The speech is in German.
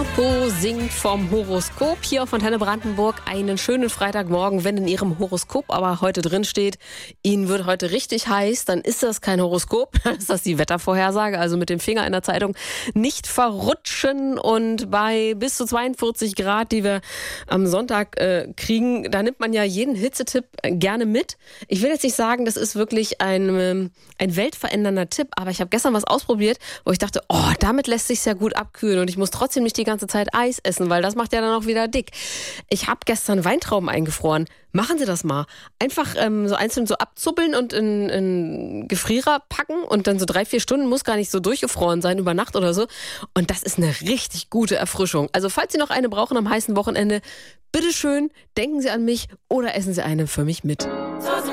Harpo singt vom Horoskop hier auf Antenne Brandenburg. Einen schönen Freitagmorgen, wenn in Ihrem Horoskop aber heute drin steht, Ihnen wird heute richtig heiß, dann ist das kein Horoskop, dann ist das die Wettervorhersage. Also mit dem Finger in der Zeitung nicht verrutschen. Und bei bis zu 42 Grad, die wir am Sonntag kriegen, da nimmt man ja jeden Hitzetipp gerne mit. Ich will jetzt nicht sagen, das ist wirklich ein weltverändernder Tipp, aber ich habe gestern was ausprobiert, wo ich dachte, damit lässt sich sehr gut abkühlen und ich muss trotzdem nicht die ganze Zeit Eis essen, weil das macht ja dann auch wieder dick. Ich habe gestern Weintrauben eingefroren. Machen Sie das mal. Einfach so einzeln so abzuppeln und in Gefrierer packen und dann so 3-4 Stunden, muss gar nicht so durchgefroren sein, über Nacht oder so. Und das ist eine richtig gute Erfrischung. Also falls Sie noch eine brauchen am heißen Wochenende, bitteschön, denken Sie an mich oder essen Sie eine für mich mit.